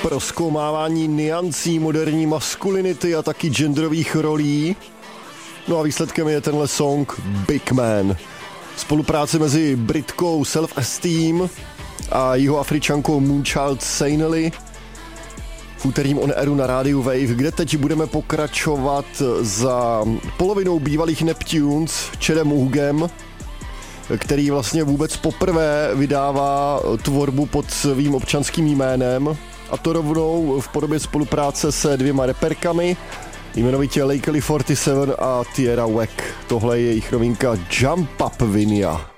prozkoumávání niancí moderní maskulinity a taky genderových rolí. No a výsledkem je tenhle song Big Man. Spolupráce mezi Britkou Self Esteem a jihoafričankou Moonchild Sainely v úterním on airu na rádiu Wave, kde teď budeme pokračovat za polovinou bývalých Neptunes Chadem Hugem, který vlastně vůbec poprvé vydává tvorbu pod svým občanským jménem, a to rovnou v podobě spolupráce se dvěma reperkami, jmenovitě Lakely 47 a Tierra Whack. Tohle je jejich novinka Jump Up Vinia.